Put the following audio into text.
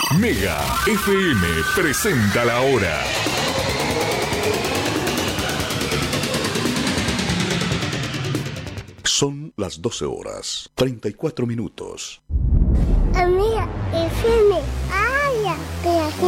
Mega FM presenta la hora. Son las 12 horas, 34 minutos. Mega FM, ay,